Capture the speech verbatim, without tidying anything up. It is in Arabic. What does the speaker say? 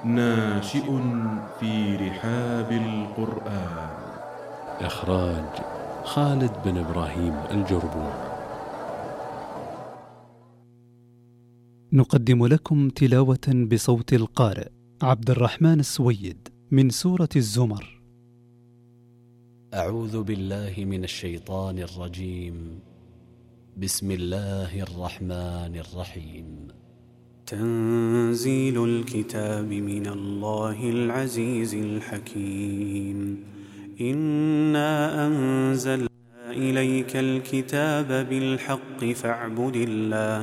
ناشئ في رحاب القرآن. إخراج خالد بن إبراهيم الجربون. نقدم لكم تلاوة بصوت القارئ عبد الرحمن السويد من سورة الزمر. أعوذ بالله من الشيطان الرجيم. بسم الله الرحمن الرحيم. تنزيل الكتاب من الله العزيز الحكيم. إنا أنزلنا إليك الكتاب بالحق فاعبد الله